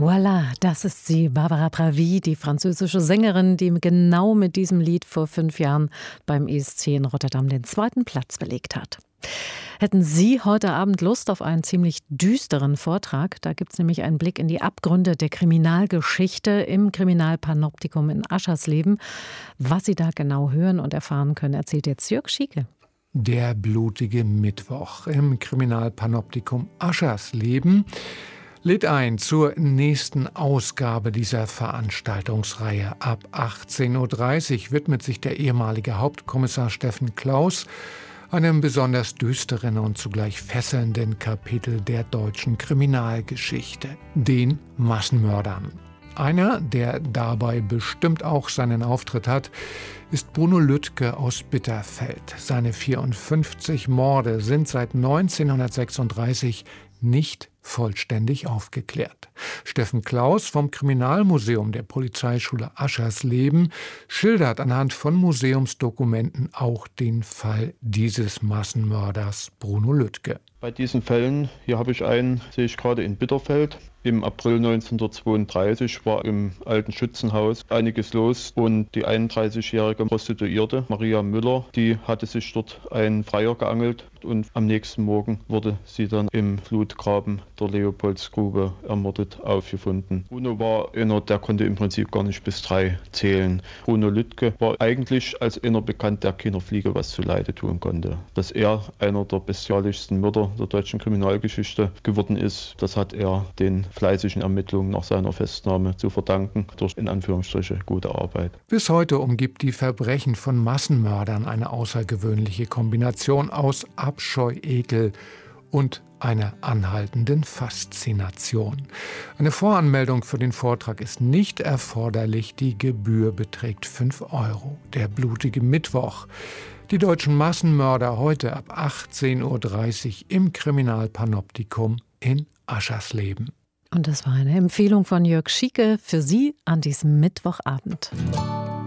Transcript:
Voilà, das ist sie, Barbara Pravi, die französische Sängerin, die genau mit diesem Lied vor 5 Jahren beim ESC in Rotterdam den 2. Platz belegt hat. Hätten Sie heute Abend Lust auf einen ziemlich düsteren Vortrag? Da gibt es nämlich einen Blick in die Abgründe der Kriminalgeschichte im Kriminalpanoptikum in Aschersleben. Was Sie da genau hören und erfahren können, erzählt jetzt Jörg Schieke. Der blutige Mittwoch im Kriminalpanoptikum Aschersleben lädt ein zur nächsten Ausgabe dieser Veranstaltungsreihe. Ab 18.30 Uhr widmet sich der ehemalige Hauptkommissar Steffen Klaus einem besonders düsteren und zugleich fesselnden Kapitel der deutschen Kriminalgeschichte, den Massenmördern. Einer, der dabei bestimmt auch seinen Auftritt hat, ist Bruno Lüttke aus Bitterfeld. Seine 54 Morde sind seit 1936 nicht vollständig aufgeklärt. Steffen Klaus vom Kriminalmuseum der Polizeischule Aschersleben schildert anhand von Museumsdokumenten auch den Fall dieses Massenmörders Bruno Lüttke. Bei diesen Fällen, hier habe ich einen, sehe ich gerade in Bitterfeld. Im April 1932 war im alten Schützenhaus einiges los und die 31-jährige Prostituierte Maria Müller, die hatte sich dort einen Freier geangelt und am nächsten Morgen wurde sie dann im Flutgraben der Leopoldsgrube ermordet aufgefunden. Bruno war einer, der konnte im Prinzip gar nicht bis 3 zählen. Bruno Lüttke war eigentlich als einer bekannt, der keiner Fliege was zuleide tun konnte. Dass er einer der bestialischsten Mörder der deutschen Kriminalgeschichte geworden ist, das hat er den fleißigen Ermittlungen nach seiner Festnahme zu verdanken, durch in Anführungsstriche gute Arbeit. Bis heute umgibt die Verbrechen von Massenmördern eine außergewöhnliche Kombination aus Abscheu, Ekel und einer anhaltenden Faszination. Eine Voranmeldung für den Vortrag ist nicht erforderlich. Die Gebühr beträgt 5 €. Der blutige Mittwoch. Die deutschen Massenmörder heute ab 18.30 Uhr im Kriminalpanoptikum in Aschersleben. Und das war eine Empfehlung von Jörg Schieke für Sie an diesem Mittwochabend.